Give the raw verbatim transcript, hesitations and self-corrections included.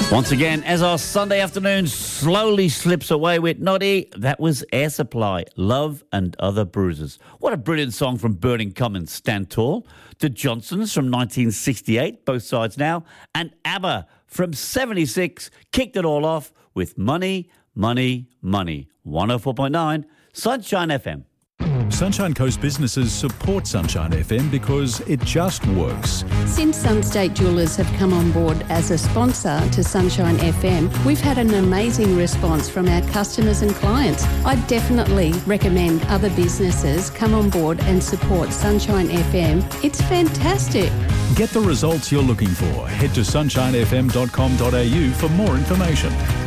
Once again, as our Sunday afternoon slowly slips away with Noddy, that was Air Supply, Love and Other Bruises. What a brilliant song from Burning Common, Stand Tall. The Johnsons from nineteen sixty-eight, Both Sides Now. And ABBA from seventy-six kicked it all off with Money, Money, Money. one oh four point nine Sunshine F M. Sunshine Coast businesses support Sunshine F M because it just works. Since Sunstate Jewellers have come on board as a sponsor to Sunshine F M, we've had an amazing response from our customers and clients. I definitely recommend other businesses come on board and support Sunshine F M. It's fantastic. Get the results you're looking for. Head to sunshine f m dot com dot a u for more information.